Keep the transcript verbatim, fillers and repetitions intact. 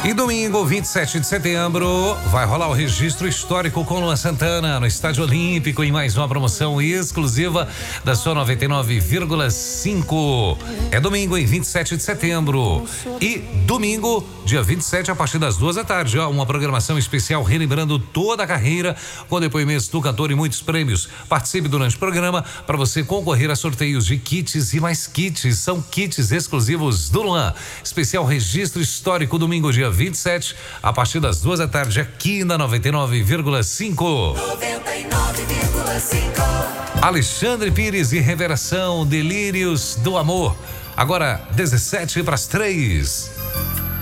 E domingo, vinte e sete de setembro, vai rolar o registro histórico com Luan Santana no Estádio Olímpico em mais uma promoção exclusiva da sua noventa e nove vírgula cinco. É domingo, em vinte e sete de setembro. E domingo, dia vinte e sete, a partir das duas da tarde, ó, uma programação especial relembrando toda a carreira, com depoimentos do cantor e muitos prêmios. Participe durante o programa para você concorrer a sorteios de kits e mais kits. São kits exclusivos do Luan. Especial registro histórico, domingo, dia vinte e sete, a partir das duas da tarde, aqui na noventa e nove vírgula cinco. noventa e nove vírgula cinco. Alexandre Pires e Revelação, Delírios do Amor. Agora, dezessete para as três.